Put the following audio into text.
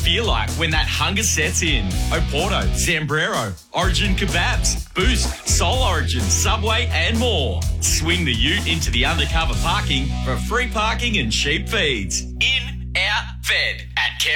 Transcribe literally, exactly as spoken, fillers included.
feel like when that hunger sets in? Oporto, Zambrero, Origin Kebabs, Boost, Soul Origin, Subway and more. Swing the ute into the undercover parking for free parking and cheap feeds. In, out, fed at Care